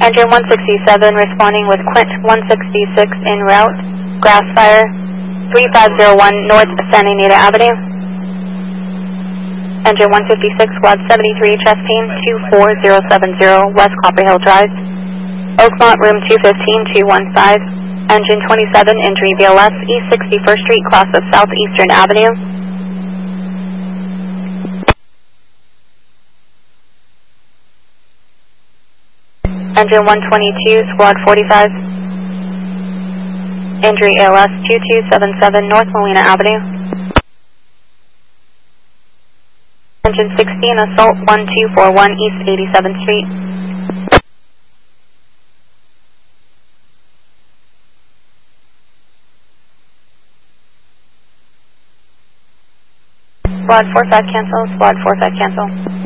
Engine 167 responding with Quint 166 en route, grass fire, 3501 North Santa Anita Avenue. Engine 156 Squad 73 Chastain 24070 West Copper Hill Drive. Oakmont room 215-215. Engine 27 entry VLS East 61st Street cross of Southeastern Avenue. Engine 122 Squad 45. Entry ALS 2277 North Molina Avenue. Engine 16 Assault 1241 East 87th Street. Squad 45 cancel, Squad 45 cancel.